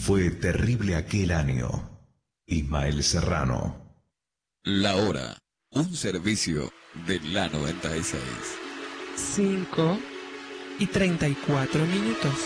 Fue terrible aquel año. Ismael Serrano. La hora, un servicio de la 96. 5:34.